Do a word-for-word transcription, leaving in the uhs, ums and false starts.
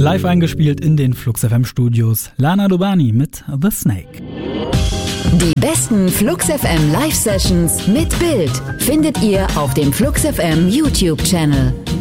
live eingespielt in den Flux F M Studios. Lana Dobani mit The Snake. Die besten Flux F M Live Sessions mit Bild findet ihr auf dem Flux F M YouTube Channel.